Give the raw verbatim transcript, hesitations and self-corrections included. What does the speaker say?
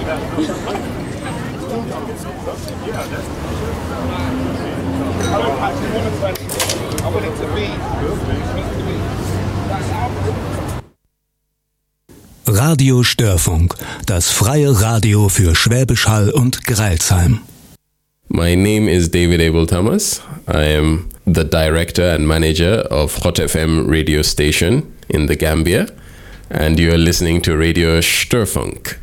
Radio Störfunk, das freie Radio für Schwäbisch Hall und Greilsheim. My name is David Abel Thomas. I am the director and manager of Hot F M radio station in the Gambia, and you are listening to Radio Störfunk.